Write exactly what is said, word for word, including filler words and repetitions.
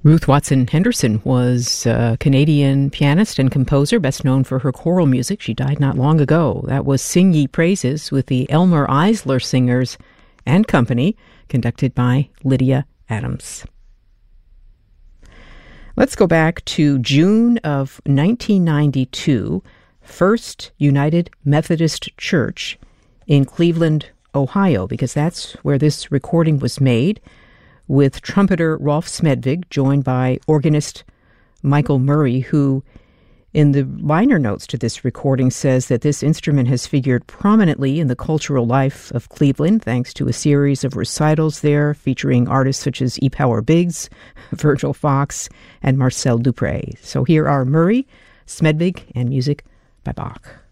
Ruth Watson Henderson was a Canadian pianist and composer, best known for her choral music. She died not long ago. That was Sing Ye Praises with the Elmer Eisler Singers and Company, conducted by Lydia Adams. Let's go back to June of nineteen ninety-two, First United Methodist Church in Cleveland, Ohio, because that's where this recording was made, with trumpeter Rolf Smedvig, joined by organist Michael Murray, who, in the liner notes to this recording, says that this instrument has figured prominently in the cultural life of Cleveland, thanks to a series of recitals there featuring artists such as E. Power Biggs, Virgil Fox, and Marcel Dupré. So here are Murray, Smedvig, and music by Bach.